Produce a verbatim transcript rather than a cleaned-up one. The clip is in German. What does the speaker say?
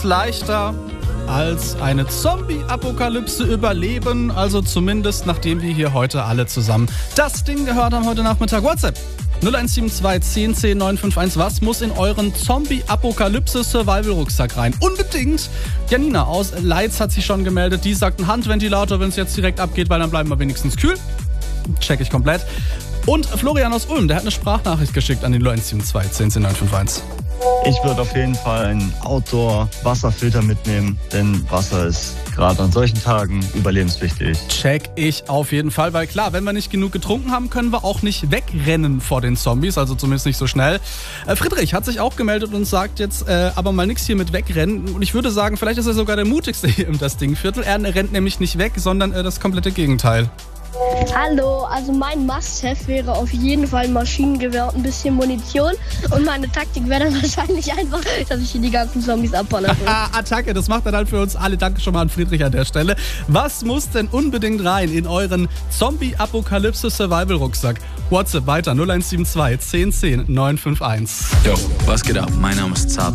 ist leichter als eine Zombie-Apokalypse überleben. Also zumindest, nachdem wir hier heute alle zusammen das Ding gehört haben heute Nachmittag. WhatsApp null eins sieben zwei zehn zehn neun fünf eins. Was muss in euren Zombie-Apokalypse-Survival-Rucksack rein? Unbedingt. Janina aus Leitz hat sich schon gemeldet. Die sagt ein Handventilator, wenn es jetzt direkt abgeht, weil dann bleiben wir wenigstens kühl. Check ich komplett. Und Florian aus Ulm, der hat eine Sprachnachricht geschickt an die null eins sieben zwei zehn zehn neun fünf eins. Ich würde auf jeden Fall einen Outdoor-Wasserfilter mitnehmen, denn Wasser ist gerade an solchen Tagen überlebenswichtig. Check ich auf jeden Fall, weil klar, wenn wir nicht genug getrunken haben, können wir auch nicht wegrennen vor den Zombies, also zumindest nicht so schnell. Äh, Friedrich hat sich auch gemeldet und sagt jetzt äh, aber mal nichts hier mit wegrennen. Und ich würde sagen, vielleicht ist er sogar der mutigste hier im Das Ding-Viertel. Er rennt nämlich nicht weg, sondern äh, das komplette Gegenteil. Hallo, also mein Must-Have wäre auf jeden Fall ein Maschinengewehr und ein bisschen Munition. Und meine Taktik wäre dann wahrscheinlich einfach, dass ich hier die ganzen Zombies abballere. Attacke, das macht er dann für uns alle. Danke schon mal an Friedrich an der Stelle. Was muss denn unbedingt rein in euren Zombie-Apokalypse-Survival-Rucksack? WhatsApp weiter null eins sieben zwei zehn zehn neun fünf eins. Yo, was geht ab? Mein Name ist Zab.